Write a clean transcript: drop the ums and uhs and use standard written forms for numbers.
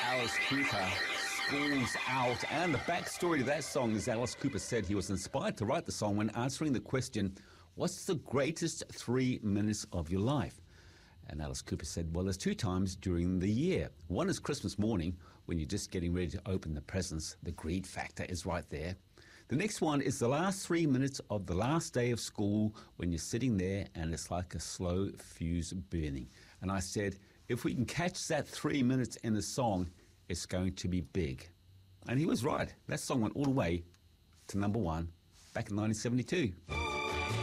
Alice Cooper, School's Out. And the backstory to that song is Alice Cooper said he was inspired to write the song when answering the question, what's the greatest 3 minutes of your life? And Alice Cooper said, well, there's 2 times during the year. One is Christmas morning, when you're just getting ready to open the presents. The greed factor is right there. The next one is the last 3 minutes of the last day of school when you're sitting there and it's like a slow fuse burning. And I said, if we can catch that 3 minutes in the song, it's going to be big. And he was right. That song went all the way to number 1 back in 1972.